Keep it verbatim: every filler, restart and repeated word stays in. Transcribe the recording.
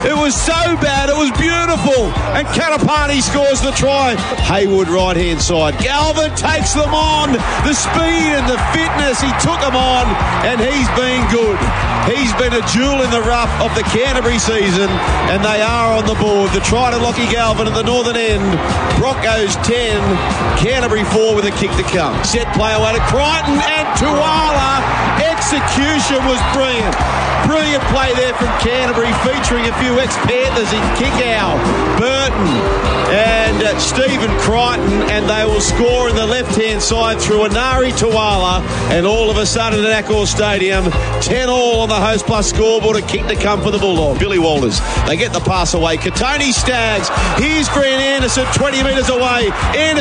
It was so bad, it was beautiful. And Kalapani scores the try. Haywood right-hand side. Galvin takes them on. The speed and the fitness, he took them on, and he's been good. He's been a jewel in the rough of the Canterbury season, and they are on the board. The try to Lockie Galvin at the northern end. Broncos ten, Canterbury four with a kick to come. Set play away to Crichton and Tuala. Execution was brilliant. Brilliant play there from Canterbury, featuring a few ex-Panthers in Kickow, Burton and uh, Stephen Crichton, and they will score in the left-hand side through Anari Tuala, and all of a sudden at Accor Stadium, ten all on the Host Plus scoreboard, a kick to come for the Bulldogs. Billy Walters, they get the pass away. Katoni Staggs, here's Grant Anderson, twenty metres away. Anderson